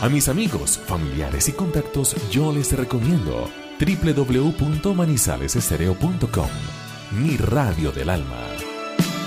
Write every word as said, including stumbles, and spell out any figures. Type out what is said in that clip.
A mis amigos, familiares y contactos yo les recomiendo doble u doble u doble u punto manizales estereo punto com, mi radio del alma.